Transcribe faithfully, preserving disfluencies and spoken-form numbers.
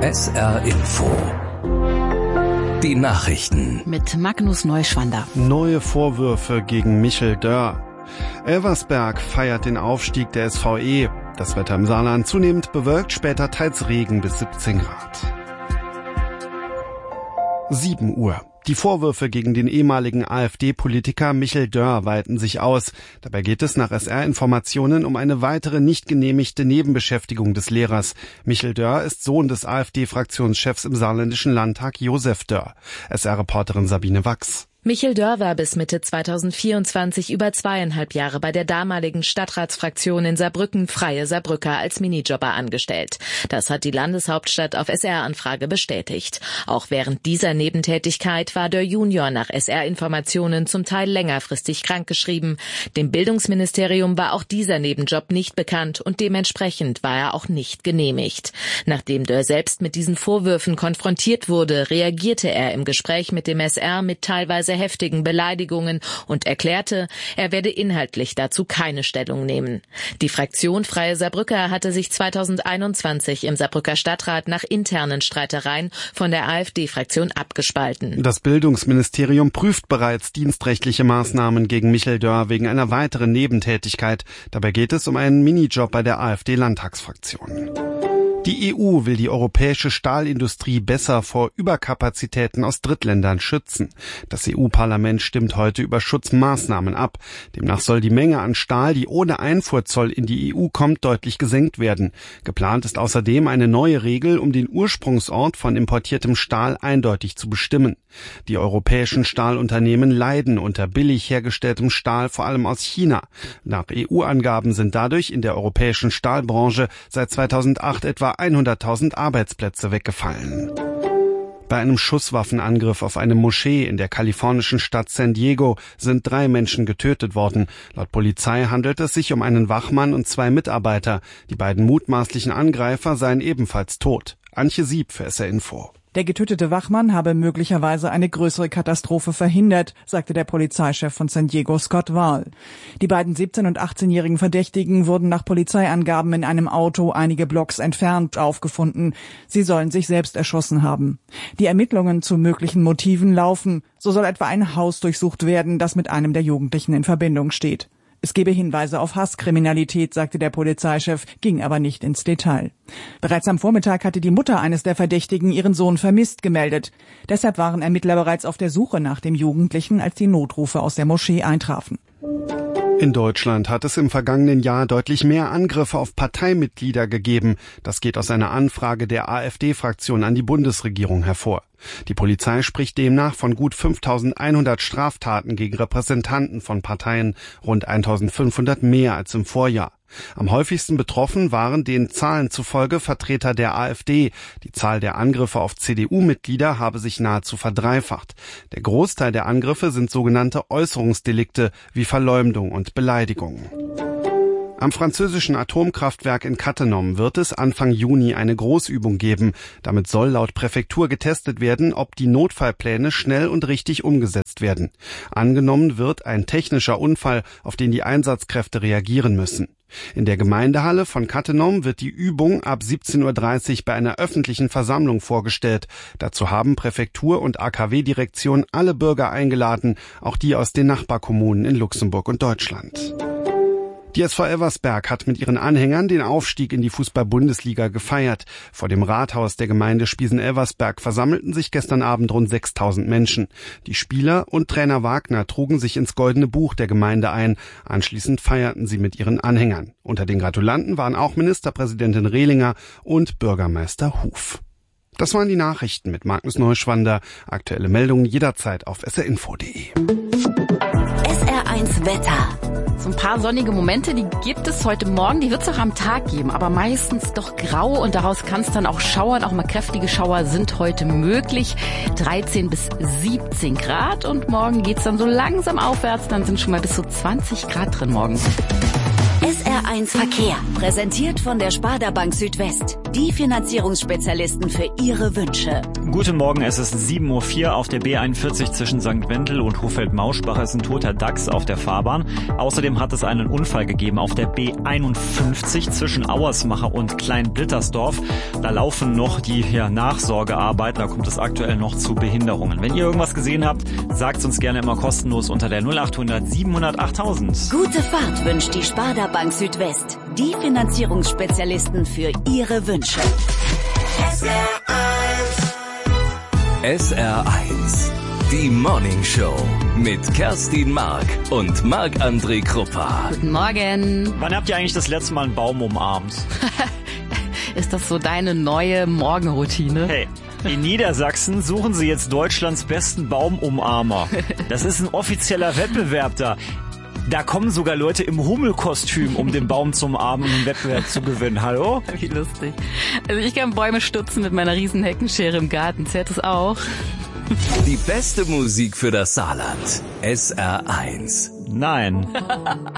S R Info. Die Nachrichten. Mit Magnus Neuschwander. Neue Vorwürfe gegen Michel Dörr. Elversberg feiert den Aufstieg der S V E. Das Wetter im Saarland zunehmend bewölkt, später teils Regen bis siebzehn Grad. sieben Uhr. Die Vorwürfe gegen den ehemaligen AfD-Politiker Michel Dörr weiten sich aus. Dabei geht es nach S R-Informationen um eine weitere nicht genehmigte Nebenbeschäftigung des Lehrers. Michel Dörr ist Sohn des AfD-Fraktionschefs im Saarländischen Landtag Josef Dörr. S R-Reporterin Sabine Wachs. Michel Dörr war bis Mitte zweitausendvierundzwanzig über zweieinhalb Jahre bei der damaligen Stadtratsfraktion in Saarbrücken Freie Saarbrücker als Minijobber angestellt. Das hat die Landeshauptstadt auf S R-Anfrage bestätigt. Auch während dieser Nebentätigkeit war Dörr Junior nach S R-Informationen zum Teil längerfristig krankgeschrieben. Dem Bildungsministerium war auch dieser Nebenjob nicht bekannt und dementsprechend war er auch nicht genehmigt. Nachdem Dörr selbst mit diesen Vorwürfen konfrontiert wurde, reagierte er im Gespräch mit dem S R mit teilweise heftigen Beleidigungen und erklärte, er werde inhaltlich dazu keine Stellung nehmen. Die Fraktion Freie Saarbrücker hatte sich zweitausendeinundzwanzig im Saarbrücker Stadtrat nach internen Streitereien von der AfD-Fraktion abgespalten. Das Bildungsministerium prüft bereits dienstrechtliche Maßnahmen gegen Michel Dörr wegen einer weiteren Nebentätigkeit. Dabei geht es um einen Minijob bei der AfD-Landtagsfraktion. Die E U will die europäische Stahlindustrie besser vor Überkapazitäten aus Drittländern schützen. Das E U-Parlament stimmt heute über Schutzmaßnahmen ab. Demnach soll die Menge an Stahl, die ohne Einfuhrzoll in die E U kommt, deutlich gesenkt werden. Geplant ist außerdem eine neue Regel, um den Ursprungsort von importiertem Stahl eindeutig zu bestimmen. Die europäischen Stahlunternehmen leiden unter billig hergestelltem Stahl, vor allem aus China. Nach E U-Angaben sind dadurch in der europäischen Stahlbranche seit zweitausendacht etwa hunderttausend Arbeitsplätze weggefallen. Bei einem Schusswaffenangriff auf eine Moschee in der kalifornischen Stadt San Diego sind drei Menschen getötet worden. Laut Polizei handelt es sich um einen Wachmann und zwei Mitarbeiter. Die beiden mutmaßlichen Angreifer seien ebenfalls tot. Antje Sieb für S R Info. Der getötete Wachmann habe möglicherweise eine größere Katastrophe verhindert, sagte der Polizeichef von San Diego, Scott Wahl. Die beiden siebzehn- und achtzehnjährigen Verdächtigen wurden nach Polizeiangaben in einem Auto einige Blocks entfernt aufgefunden. Sie sollen sich selbst erschossen haben. Die Ermittlungen zu möglichen Motiven laufen. So soll etwa ein Haus durchsucht werden, das mit einem der Jugendlichen in Verbindung steht. Es gebe Hinweise auf Hasskriminalität, sagte der Polizeichef, ging aber nicht ins Detail. Bereits am Vormittag hatte die Mutter eines der Verdächtigen ihren Sohn vermisst gemeldet. Deshalb waren Ermittler bereits auf der Suche nach dem Jugendlichen, als die Notrufe aus der Moschee eintrafen. In Deutschland hat es im vergangenen Jahr deutlich mehr Angriffe auf Parteimitglieder gegeben. Das geht aus einer Anfrage der AfD-Fraktion an die Bundesregierung hervor. Die Polizei spricht demnach von gut fünftausendeinhundert Straftaten gegen Repräsentanten von Parteien, rund eintausendfünfhundert mehr als im Vorjahr. Am häufigsten betroffen waren den Zahlen zufolge Vertreter der AfD. Die Zahl der Angriffe auf C D U-Mitglieder habe sich nahezu verdreifacht. Der Großteil der Angriffe sind sogenannte Äußerungsdelikte wie Verleumdung und Beleidigung. Am französischen Atomkraftwerk in Cattenom wird es Anfang Juni eine Großübung geben. Damit soll laut Präfektur getestet werden, ob die Notfallpläne schnell und richtig umgesetzt werden. Angenommen wird ein technischer Unfall, auf den die Einsatzkräfte reagieren müssen. In der Gemeindehalle von Cattenom wird die Übung ab siebzehn Uhr dreißig bei einer öffentlichen Versammlung vorgestellt. Dazu haben Präfektur und A K W-Direktion alle Bürger eingeladen, auch die aus den Nachbarkommunen in Luxemburg und Deutschland. Die S V Elversberg hat mit ihren Anhängern den Aufstieg in die Fußball-Bundesliga gefeiert. Vor dem Rathaus der Gemeinde Spiesen-Elversberg versammelten sich gestern Abend rund sechstausend Menschen. Die Spieler und Trainer Wagner trugen sich ins Goldene Buch der Gemeinde ein. Anschließend feierten sie mit ihren Anhängern. Unter den Gratulanten waren auch Ministerpräsidentin Rehlinger und Bürgermeister Huf. Das waren die Nachrichten mit Magnus Neuschwander. Aktuelle Meldungen jederzeit auf s r info punkt d e. S R eins Wetter. So ein paar sonnige Momente, die gibt es heute Morgen, die wird es auch am Tag geben, aber meistens doch grau und daraus kann es dann auch schauern, auch mal kräftige Schauer sind heute möglich. dreizehn bis siebzehn Grad und morgen geht's dann so langsam aufwärts, dann sind schon mal bis zu zwanzig Grad drin morgen. S R eins Verkehr, präsentiert von der Sparda Bank Südwest. die Finanzierungsspezialisten für Ihre Wünsche. Guten Morgen, es ist sieben Uhr vier auf der B einundvierzig zwischen Sankt Wendel und Hofeld-Mauschbach. Es ist ein toter Dachs auf der Fahrbahn. Außerdem hat es einen Unfall gegeben auf der B einundfünfzig zwischen Auersmacher und Kleinblittersdorf. Da laufen noch die ja, Nachsorgearbeiten, da kommt es aktuell noch zu Behinderungen. Wenn ihr irgendwas gesehen habt, sagt uns gerne immer kostenlos unter der null achthundert siebenhundert achttausend. Gute Fahrt wünscht die Sparda Bank Südwest. Die Finanzierungsspezialisten für Ihre Wünsche. S R eins, die Morning Show mit Kerstin Mark und Marc-André Kruppa. Guten Morgen. Wann habt ihr eigentlich das letzte Mal einen Baum umarmt? Ist das so deine neue Morgenroutine? Hey, in Niedersachsen suchen sie jetzt Deutschlands besten Baumumarmer. Das ist ein offizieller Wettbewerb da. Da kommen sogar Leute im Hummelkostüm, um den Baum zu umarmen und den Wettbewerb zu gewinnen. Hallo? Wie lustig. Also ich kann Bäume stutzen mit meiner riesen Heckenschere im Garten. Zählt das auch? Die beste Musik für das Saarland. S R eins. Nein.